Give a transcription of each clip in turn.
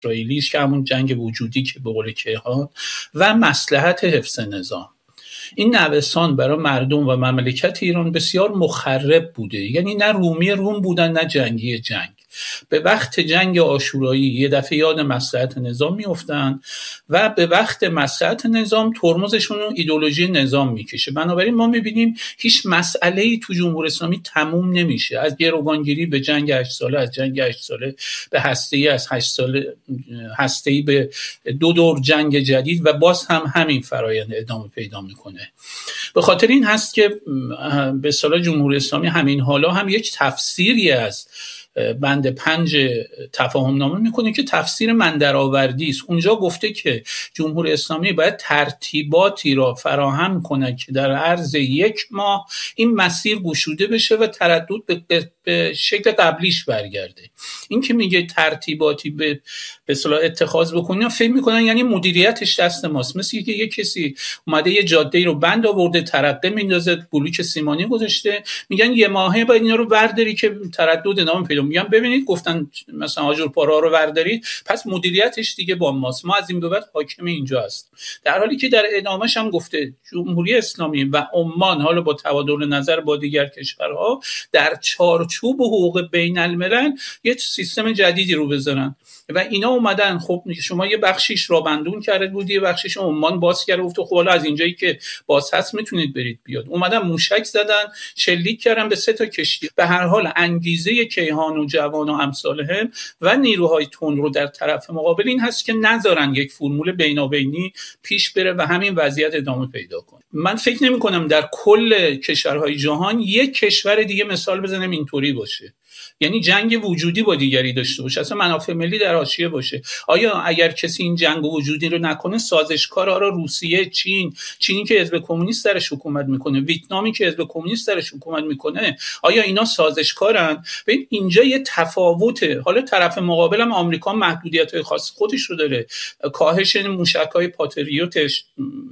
اسرائیلی که همون جنگ وجودی که به قول کیهان و مصلحت حفظ نظام. این نوسان برای مردم و مملکت ایران بسیار مخرب بوده. یعنی نه روم بودن نه جنگی جنگ. به وقت جنگ عاشورایی یه دفعه یاد مصلحت نظام میافتن و به وقت مصلحت نظام ترمزشون رو ایدئولوژی نظام میکشه. بنابراین ما میبینیم هیچ مسئله‌ای تو جمهوری اسلامی تموم نمیشه، از گروگانگیری به جنگ 8 ساله، از جنگ 8 ساله به هسته‌ای، از 8 ساله هسته‌ای به 2 دور جنگ جدید و باز هم همین فرآیند ادامه پیدا میکنه. به خاطر این هست که به اصطلاح جمهوری اسلامی همین حالا هم یک تفسیری از بند 5 تفاهم نامه میکنه که تفسیر من درآوردی است. اونجا گفته که جمهوری اسلامی باید ترتیباتی را فراهم کنه که در عرض 1 ماه این مسیر گشوده بشه و تردد به شکل قبلیش برگرده. این که میگه ترتیباتی به اصطلاح اتخاذ بکنن، فکر میکنن یعنی مدیریتش دست ماست. مثل که یک کسی اومده یه جاده‌ای رو بند آورده، ترقه میندازه، بلوک سیمانی گذاشته، میگن 1 ماهه باید اینا رو برداری که تردد ادامه پیدا. میگن ببینید گفتن مثلا آجر پارا رو بردارید، پس مدیریتش دیگه با ماست، ما از این به بعد حاکم اینجا هست. در حالی که در ادامهش هم گفته جمهوری اسلامی و عمان حالا با تبادل نظر با دیگر کشورها در چارچوب حقوق بین الملل یه سیستم جدیدی رو بذارن و اینا اومدن. خب شما یه بخشیش را بندون کرده بودی، یه بخشیش عمان باز کرده، گفت خب حالا از اینجایی که باز هست میتونید برید بیاد. اومدن موشک زدن، شلیک کردن به 3 تا کشتی. به هر حال انگیزه کیهان و جوان و امثالهم و نیروهای تند رو در طرف مقابل این هست که نذارن یک فرمول بینابینی پیش بره و همین وضعیت ادامه پیدا کنه. من فکر نمی کنم در کل کشورهای جهان یک کشور دیگه مثال بزنم اینطوری باشه، یعنی جنگ وجودی با دیگری داشته باشه، اصلا منافع ملی در حاشیه باشه. آیا اگر کسی این جنگ وجودی رو نکنه، سازشکارا رو روسیه، چینی که حزب کمونیست درش حکومت میکنه، ویتنامی که حزب کمونیست درش حکومت میکنه، آیا اینا سازشکارن؟ ببین اینجا یه تفاوته. حالا طرف مقابل هم آمریکا محدودیت‌های خاص خودش رو داره، کاهش موشک‌های پاتریوتش،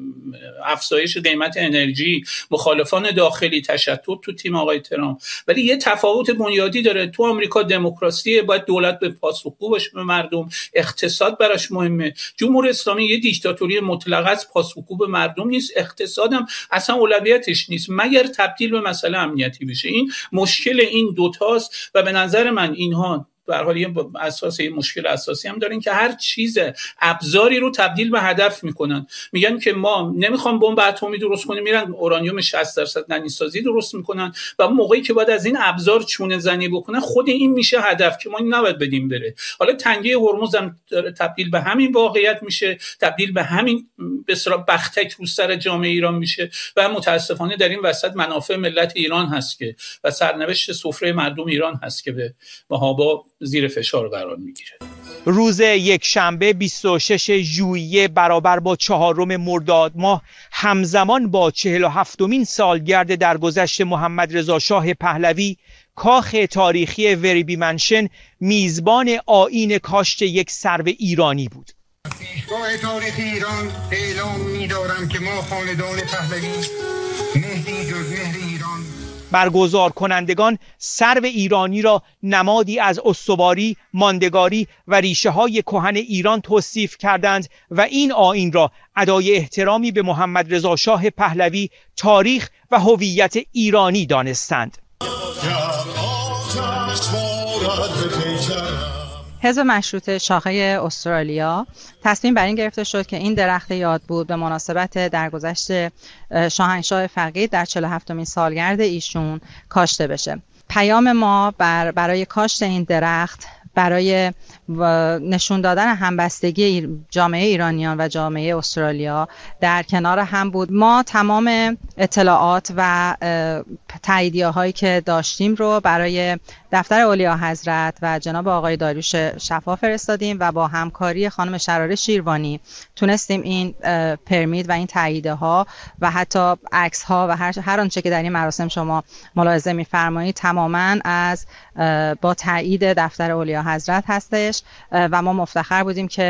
افزایش قیمت انرژی، مخالفان داخلی، تشتت تو تیم آقای ترامپ. ولی یه تفاوت بنیادی داره. تو آمریکا دموکراسی، باید دولت به پاسخگو باشه به مردم، اقتصاد براش مهمه. جمهوری اسلامی یه دیکتاتوری مطلق است، پاسخگو به مردم نیست، اقتصادم اصلا اولویتش نیست مگر تبدیل به مسئله امنیتی بشه. این مشکل این دوتاست و به نظر من اینها به هر حال یه اساس یه مشکل اساسی هم دارن که هر چیز ابزاری رو تبدیل به هدف میکنن. میگن که ما نمیخوام بمب اتمی درست کنیم، میرن اورانیوم 60% ننیسازی درست میکنن و موقعی که بعد از این ابزار چونه زنی بکنن، خود این میشه هدف که ما این نباید بدیم بره. حالا تنگه هرمز هم تبدیل به همین واقعیت میشه، تبدیل به همین به اصطلاح بختک رو سر جامعه ایران میشه و متاسفانه در این وسط منافع ملت ایران هست که و سرنوشت سفره مردم ایران هست که به محابا زیر فشار قرار میگیره. روز یکشنبه 26 ژوئیه برابر با 4 مرداد ماه همزمان با 47مین سالگرد درگذشت محمد رضا شاه پهلوی، کاخ تاریخی وریبی منشن میزبان آیین کاشت یک سرو ایرانی بود. پیشگاه تاریخ ایران اعلام می‌دارم که ما خاندان پهلوی مهری جز مهر ایران برگزار کنندگان سرو ایرانی را نمادی از استواری، ماندگاری و ریشه های کهن ایران توصیف کردند و این آیین را ادای احترامی به محمد رضا شاه پهلوی، تاریخ و هویت ایرانی دانستند. حزب مشروطه شاخه استرالیا تصمیم بر این گرفته شد که این درخت یاد بود به مناسبت درگذشت شاهنشاه فقید در 47مین سالگرد ایشون کاشته بشه. پیام ما برای کاشت این درخت، برای نشون دادن همبستگی جامعه ایرانیان و جامعه استرالیا در کنار هم بود. ما تمام اطلاعات و تاییدیه هایی که داشتیم رو برای دفتر اولیا حضرت و جناب آقای داریوش شفا فرستادیم و با همکاری خانم شراره شیروانی تونستیم این پرمیت و این تاییدیه ها و حتی عکس ها و هر آنچه که در این مراسم شما ملاحظه می‌فرمایید تماماً با تایید دفتر اولیا حضرت هستش و ما مفتخر بودیم که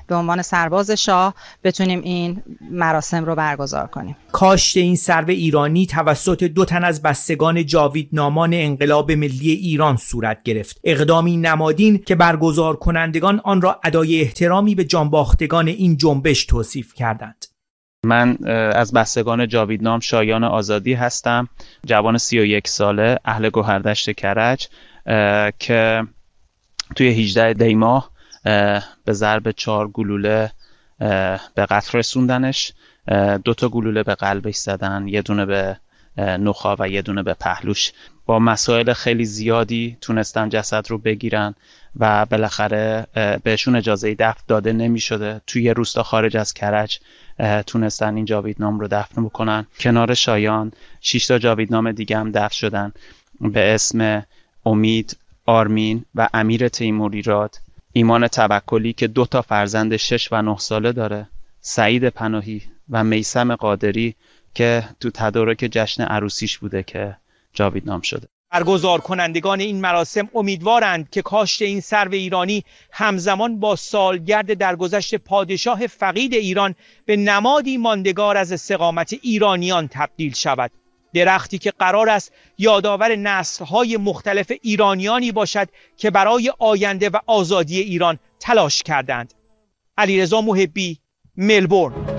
به عنوان سرباز شاه بتونیم این مراسم رو برگزار کنیم. کاشت این سرو ایرانی توسط 2 تن از بستگان جاویدنامان انقلاب ملی ایران صورت گرفت. اقدامی نمادین که برگزار کنندگان آن را ادای احترامی به جانباختگان این جنبش توصیف کردند. من از بستگان جاویدنام شایان آزادی هستم، جوان 31 ساله، اهل گوهردشت کرج که توی 18 دی ماه به ضرب 4 گلوله به قتل رسوندنش. 2 تا گلوله به قلبش زدن، 1 دونه به نخاع و 1 دونه به پهلوش. با مسائل خیلی زیادی تونستن جسد رو بگیرن و بالاخره بهشون اجازه دفن داده نمی شده. توی یه روستا خارج از کرج تونستن این جاویدنام رو دفن بکنن. کنار شایان 6 تا جاویدنام دیگه هم دفن شدن به اسم امید، آرمین و امیر تیموریراد، ایمان توکلی که 2 تا فرزند 6 و 9 ساله داره، سعید پناهی و میثم قادری که تو تدارک جشن عروسیش بوده که جاویدنام شده. برگزار کنندگان این مراسم امیدوارند که کاشت این سرو ایرانی همزمان با سالگرد درگذشت پادشاه فقید ایران به نمادی ماندگار از استقامت ایرانیان تبدیل شود. درختی که قرار است یادآور نسل‌های مختلف ایرانیانی باشد که برای آینده و آزادی ایران تلاش کردند. علیرضا محبی، ملبورن.